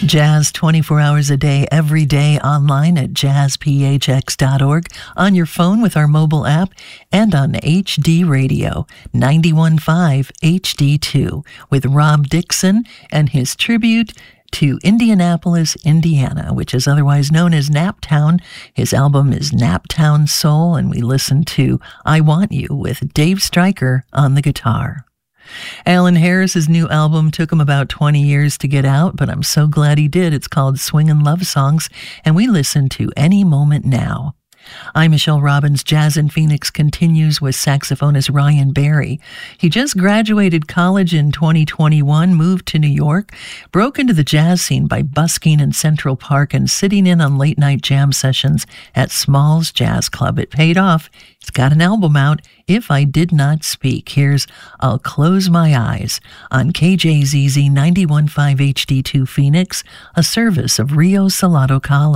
Jazz 24 hours a day, every day online at jazzphx.org, on your phone with our mobile app, and on HD Radio 91.5 HD2 with Rob Dixon and his tribute to Indianapolis, Indiana, which is otherwise known as Naptown. His album is Naptown Soul, and we listen to I Want You with Dave Stryker on the guitar. Alan Harris's new album took him about 20 years to get out, but I'm so glad he did. It's called Swingin' Love Songs, and we listen to Any Moment Now. I'm Michelle Robbins. Jazz in Phoenix continues with saxophonist Ryan Berry. He just graduated college in 2021, moved to New York, broke into the jazz scene by busking in Central Park and sitting in on late-night jam sessions at Smalls Jazz Club. It paid off. He's got an album out, If I Did Not Speak. Here's I'll Close My Eyes on KJZZ 91.5 HD2 Phoenix, a service of Rio Salado College.